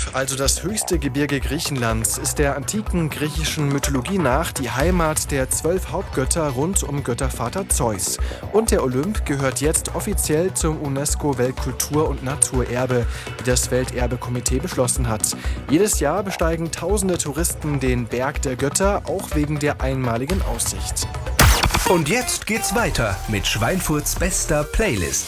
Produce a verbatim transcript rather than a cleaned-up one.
Also das höchste Gebirge Griechenlands, ist der antiken griechischen Mythologie nach die Heimat der zwölf Hauptgötter rund um Göttervater Zeus. Und der Olymp gehört jetzt offiziell zum UNESCO-Weltkultur- und Naturerbe, wie das Welterbekomitee beschlossen hat. Jedes Jahr besteigen tausende Touristen den Berg der Götter, auch wegen der einmaligen Aussicht. Und jetzt geht's weiter mit Schweinfurts bester Playlist.